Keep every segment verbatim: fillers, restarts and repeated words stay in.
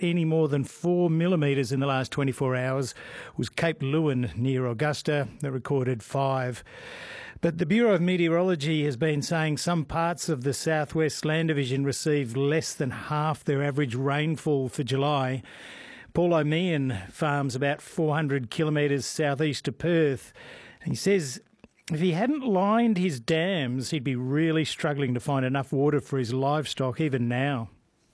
any more than four millimetres in the last twenty-four hours was Cape Leeuwin near Augusta that recorded five. But the Bureau of Meteorology has been saying some parts of the Southwest Land Division received less than half their average rainfall for July. Paul O'Meehan farms about four hundred kilometres southeast of Perth. And he says if he hadn't lined his dams, he'd be really struggling to find enough water for his livestock even now.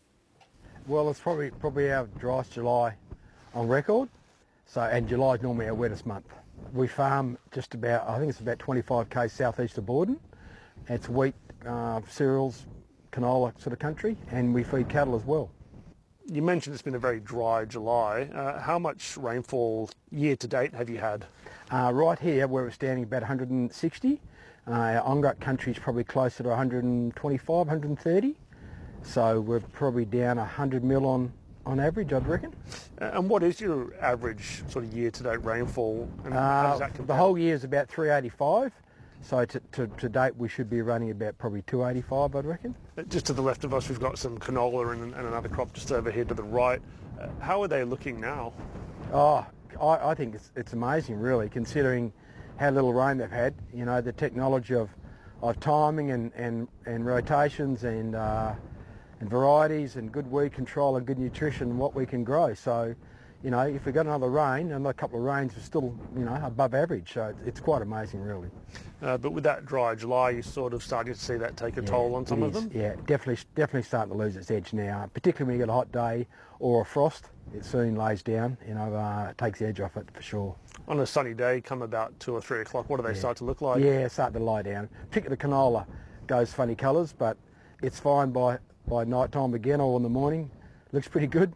Well, it's probably probably our driest July on record. So, and July is normally our wettest month. We farm just about, I think it's about twenty-five k's southeast of Borden. It's wheat, uh, cereals, canola sort of country, and we feed cattle as well. You mentioned it's been a very dry July. Uh, how much rainfall year to date have you had? Uh, right here, where we're standing, about one hundred sixty. Uh, our on-gut country is probably closer to one hundred twenty-five, one hundred thirty. So we're probably down one hundred mil on, on average, I'd reckon. Uh, and what is your average sort of year-to-date rainfall? And how Uh, does that compare? the whole year is about three eighty-five. So to, to, to date, we should be running about probably two eighty-five, I'd reckon. Just to the left of us, we've got some canola and, and another crop just over here to the right. Uh, how are they looking now? Oh, I, I think it's, it's amazing, really, considering how little rain they've had. You know, the technology of, of timing and, and, and rotations and, uh, and varieties and good weed control and good nutrition, what we can grow. So, you know, if we got another rain, another couple of rains, we're still, you know, above average. So it's quite amazing, really. Uh, but with that dry July, you're sort of starting to see that take a Yeah, toll on some it of is. them? Yeah, definitely, definitely starting to lose its edge now. Particularly when you get a hot day or a frost, it soon lays down. You know, uh, it takes the edge off it for sure. On a sunny day, come about two or three o'clock, what do they Yeah. start to look like? Yeah, starting to lie down. Particularly the canola goes funny colours, but it's fine by by night time again or in the morning. Looks pretty good.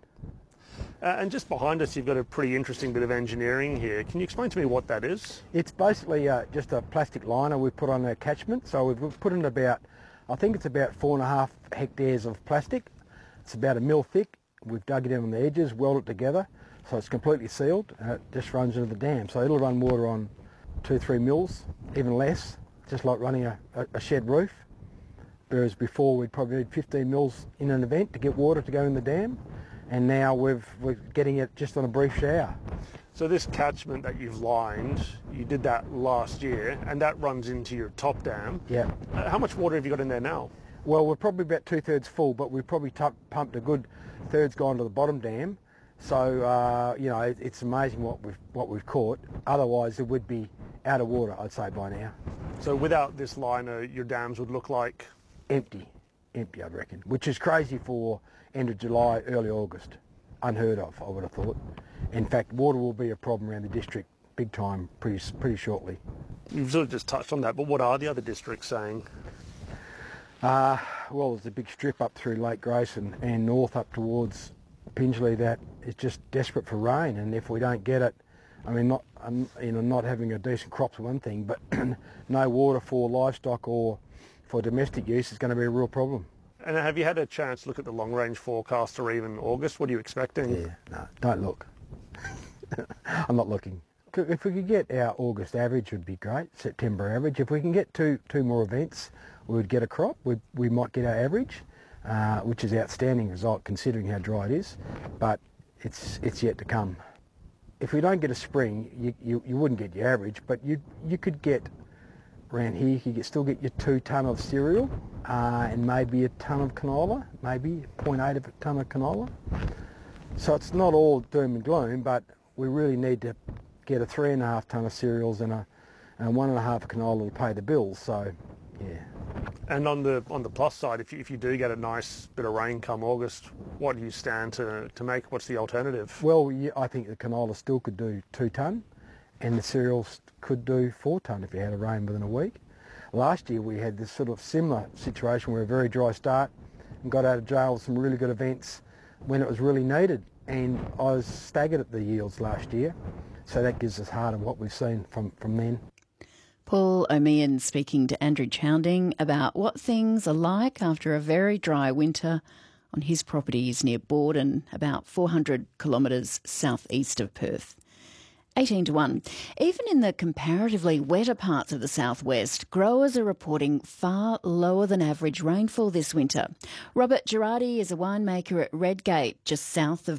Uh, and just behind us, you've got a pretty interesting bit of engineering here. Can you explain to me what that is? It's basically uh, just a plastic liner we've put on our catchment. So we've put in about, I think it's about four and a half hectares of plastic. It's about a mil thick. We've dug it in on the edges, welded it together, so it's completely sealed, and it just runs into the dam. So it'll run water on two, three mils, even less, just like running a, a, a shed roof. Whereas before we'd probably need fifteen mils in an event to get water to go in the dam, and now we've, we're getting it just on a brief shower. So this catchment that you've lined, you did that last year, and that runs into your top dam. Yeah. Uh, how much water have you got in there now? Well, we're probably about two-thirds full, but we've probably t- pumped a good third's gone to the bottom dam. So, uh, you know, it, it's amazing what we've, what we've caught. Otherwise, it would be out of water, I'd say, by now. So without this liner, your dams would look like? Empty. Empty, I reckon, which is crazy for end of July, early August. Unheard of, I would have thought. In fact, water will be a problem around the district big time pretty, pretty shortly. You've sort of just touched on that, but what are the other districts saying? Uh, well, there's a big strip up through Lake Grace and, and north up towards Pingelly that is just desperate for rain, and if we don't get it, I mean, not um, you know, not having a decent crop's one thing, but no water for livestock or for domestic use is going to be a real problem. And have you had a chance to look at the long-range forecast or even August? What are you expecting? Yeah, no, don't look. I'm not looking. If we could get our August average, would be great. September average. If we can get two two more events, we would get a crop. We we might get our average, uh, which is an outstanding result considering how dry it is. But it's it's yet to come. If we don't get a spring, you you, you wouldn't get your average, but you you could get around here. You could get, still get your two tonne of cereal uh, and maybe a tonne of canola, maybe zero point eight of a tonne of canola. So it's not all doom and gloom, but we really need to get a three and a half tonne of cereals and a and one and a half of canola to pay the bills. So, yeah. And on the on the plus side, if you, if you do get a nice bit of rain come August, what do you stand to to make? What's the alternative? Well, yeah, I think the canola still could do two tonne, and the cereals could do four tonne if you had a rain within a week. Last year we had this sort of similar situation where a very dry start and got out of jail with some really good events when it was really needed, and I was staggered at the yields last year. So that gives us heart of what we've seen from, from then. Paul O'Meehan speaking to Andrew Chowding about what things are like after a very dry winter on his properties near Borden, about four hundred kilometres southeast of Perth. eighteen to one. Even in the comparatively wetter parts of the southwest, growers are reporting far lower than average rainfall this winter. Robert Girardi is a winemaker at Redgate, just south of